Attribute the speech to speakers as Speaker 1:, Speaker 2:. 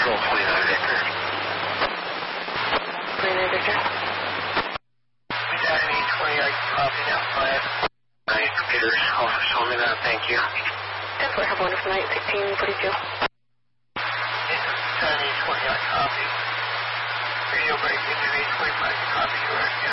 Speaker 1: Control 29 Victor.
Speaker 2: 29 Victor.
Speaker 1: Medallion 20, I copy now, 5. Night, computers, office, hold me down, thank you.
Speaker 2: 10-4, have a wonderful night, 1642.
Speaker 1: Medallion 20, I copy. Radio break, Indian 825, copy, correct, yeah.